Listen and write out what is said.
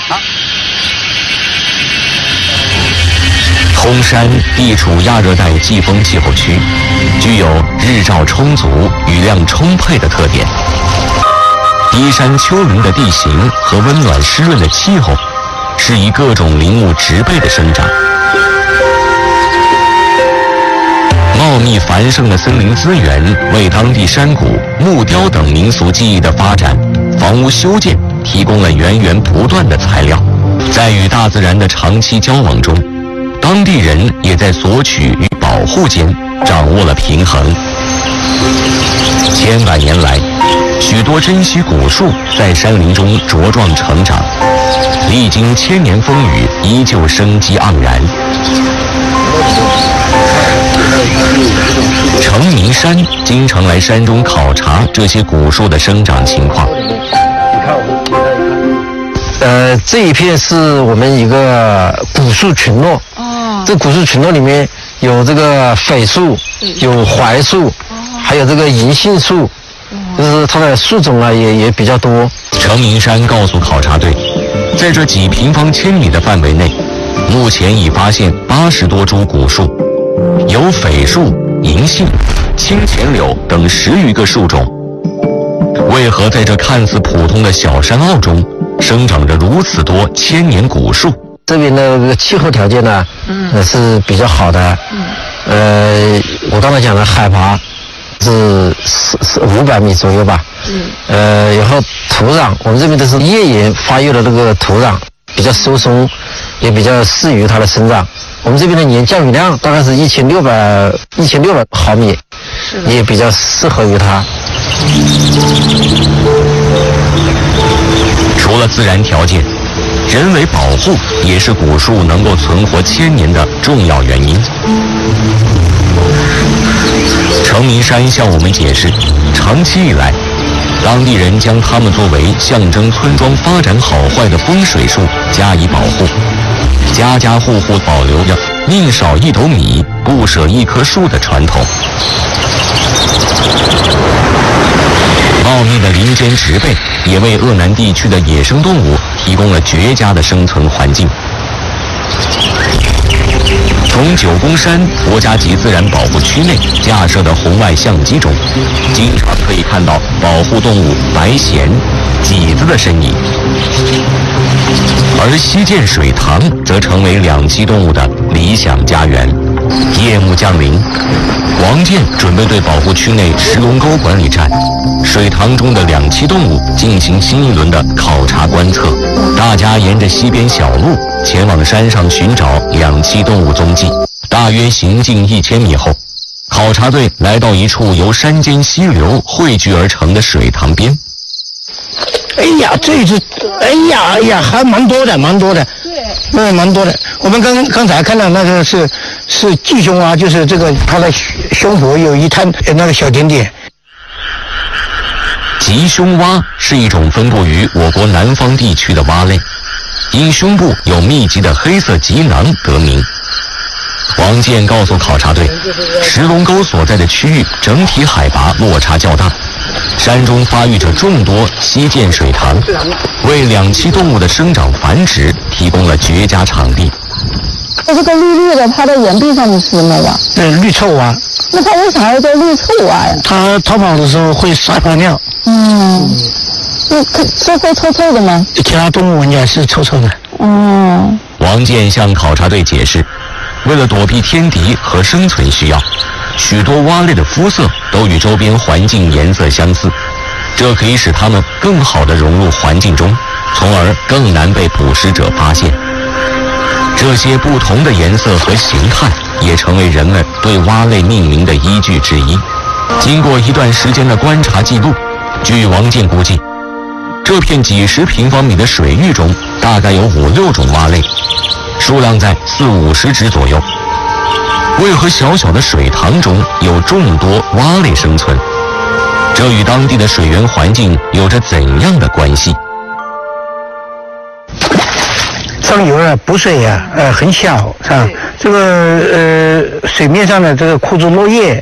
通山地处亚热带季风气候区，具有日照充足、雨量充沛的特点。低山丘陵的地形和温暖湿润的气候，适宜各种林木植被的生长。茂密繁盛的森林资源为当地山谷、木雕等民俗技艺的发展、房屋修建提供了源源不断的材料。在与大自然的长期交往中，当地人也在索取与保护间掌握了平衡。千百年来，许多珍稀古树在山林中茁壮成长，历经千年风雨，依旧生机盎然。程明山经常来山中考察这些古树的生长情况。 这一片是我们一个古树群落。这古树群落里面有这个榧树，有槐树，还有这个银杏树，就是它的树种啊也比较多。 程明山告诉考察队，在这几平方千米的范围内，目前已发现80多株古树，有榧树、银杏、清钱柳等10余个树种。为何在这看似普通的小山坳中生长着如此多千年古树？ 这边的这个气候条件呢，是比较好的。我刚才讲的海拔是500米左右吧。然后土壤，我们这边都是页岩发育的这个土壤，比较疏松，也比较适于它的生长。我们这边的年降雨量大概是1600毫米，也比较适合于它。 除了自然条件，人为保护也是古树能够存活千年的重要原因。程明山向我们解释，长期以来，当地人将它们作为象征村庄发展好坏的风水树加以保护，家家户户保留着宁少一斗米，不舍一棵树的传统。茂密的林间植被也为鄂南地区的野生动物提供了绝佳的生存环境。从九宫山国家级自然保护区内架设的红外相机中，经常可以看到保护动物白鹇、麂子的身影。而西涧水塘则成为两栖动物的理想家园。夜幕降临，王建准备对保护区内石龙沟管理站、水塘中的两栖动物进行新一轮的考察观测。大家沿着西边小路前往山上寻找两栖动物踪迹。大约行进1000米后，考察队来到一处由山间溪流汇聚而成的水塘边。 哎呀，这只，哎呀，还蛮多的。对，蛮多的。我们刚才看到那个是巨胸蛙，就是这个它的胸脯有一滩那个小点点。 棘胸蛙是一种分布于我国南方地区的蛙类，因胸部有密集的黑色棘囊得名。王建告诉考察队，石龙沟所在的区域整体海拔落差较大，山中发育着众多溪涧水塘，为两栖动物的生长繁殖提供了绝佳场地。 这个绿绿的，它在岩壁上面是什么蛙？ 对，绿臭蛙。 那它为啥要叫绿臭蛙呀？ 它逃跑的时候会撒泡尿。 是会臭臭的吗？ 其他动物闻起来是臭臭的。 王建向考察队解释，为了躲避天敌和生存需要，许多蛙类的肤色都与周边环境颜色相似，这可以使它们更好地融入环境中，从而更难被捕食者发现。这些不同的颜色和形态也成为人们对蛙类命名的依据之一。经过一段时间的观察记录，据王建估计，这片几10平方米的水域中大概有5-6种蛙类，数量在40-50只左右。为何小小的水塘中有众多蛙类生存？这与当地的水源环境有着怎样的关系？ 上游的补水很小，是吧？这个水面上的这个枯枝落叶